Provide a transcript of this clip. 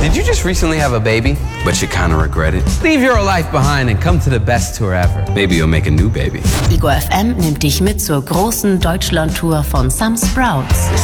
Did you just recently have a baby? But you kind of regret it? Leave your life behind and come to the best tour ever. Maybe you'll make a new baby. Ego FM nimmt dich mit zur großen Deutschlandtour von Some Sprouts.